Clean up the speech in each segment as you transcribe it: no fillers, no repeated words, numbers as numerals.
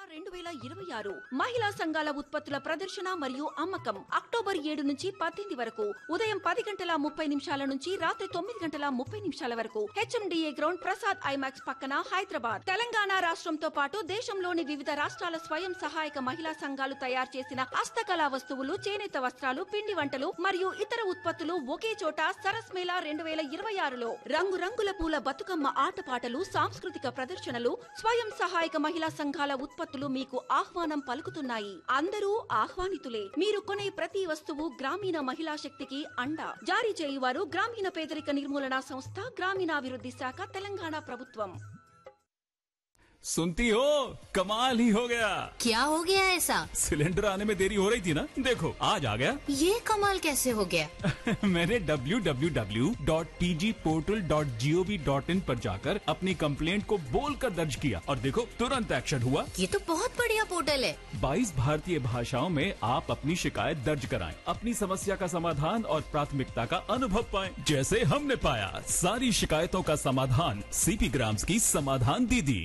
2026 మహిళా సంఘాల ఉత్పత్తుల ప్రదర్శన మరియు అమ్మకం అక్టోబర్ 7 నుంచి 18 వరకు ఉదయం 10:30 నుంచి రాత్రి 9:30 వరకు HMDA గ్రౌండ్ ప్రసాద్ ఐమాక్స్ పక్కన హైదరాబాద్. తెలంగాణ రాష్ట్రంతో పాటు దేశంలోని వివిధ రాష్ట్రాల స్వయం సహాయక మహిళా సంఘాలు తయారు చేసిన హస్తకళా వస్తువులు, చేనేత వస్త్రాలు, పిండి వంటలు మరియు ఇతర ఉత్పత్తులు ఒకే చోట సరస్ మేళా 2026లో రంగురంగుల పూల బతుకమ్మ ఆటపాటలు, సాంస్కృతిక ప్రదర్శనలు, స్వయం సహాయక మహిళా సంఘాల ఉత్పత్తులు మీకు ఆహ్వానం పలుకుతున్నాయి. అందరూ ఆహ్వానితులే. మీరు కొనే ప్రతి వస్తువు గ్రామీణ మహిళా శక్తికి అండ. జారీ చేయువారు గ్రామీణ పేదరిక నిర్మూలన సంస్థ, గ్రామీణాభివృద్ధి శాఖ, తెలంగాణ ప్రభుత్వం. सुनती हो, कमाल ही हो गया. क्या हो गया ऐसा? सिलेंडर आने में देरी हो रही थी ना, देखो आज आ गया. ये कमाल कैसे हो गया? मैंने www.tgportal.gov.in पर जाकर अपनी कंप्लेंट को बोलकर दर्ज किया और देखो तुरंत एक्शन हुआ. ये तो बहुत बढ़िया पोर्टल है. 22 भारतीय भाषाओं में आप अपनी शिकायत दर्ज कराएं, अपनी समस्या का समाधान और प्राथमिकता का अनुभव पाएं, जैसे हमने पाया. सारी शिकायतों का समाधान सीपी ग्राम्स की समाधान दीदी.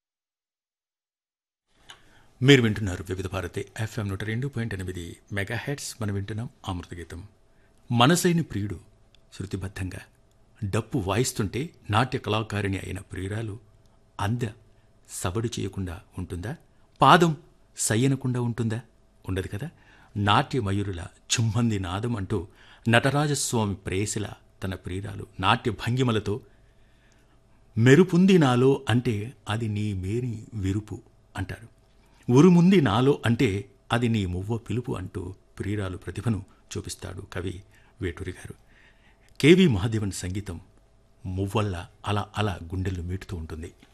మీరు వింటున్నారు వివిధ భారతి FM 102.8 మెగాహెర్ట్జ్. మనం వింటున్నాం అమృత గీతం. మనసైన ప్రియుడు శృతిబద్ధంగా డప్పు వాయిస్తుంటే నాట్య కళాకారిణి అయిన ప్రియురాలు అందె సబడు చేయకుండా ఉంటుందా? పాదం సయ్యనకుండా ఉంటుందా? ఉండదు కదా. నాట్యమయూరుల చుమ్మంది నాదం అంటూ నటరాజస్వామి ప్రేయసిల తన ప్రియురాలు నాట్య భంగిమలతో మెరుపుంది నాలో అంటే అది నీ మేని విరుపు అంటారు. ఉరుముంది నాలో అంటే అది నీ మువ్వ పిలుపు అంటూ ప్రియురాలు ప్రతిభను చూపిస్తాడు కవి వేటూరి గారు. కేవి మహాదేవన్ సంగీతం మువ్వల్ల అలా అలా గుండెలు మీటుతూ ఉంటుంది.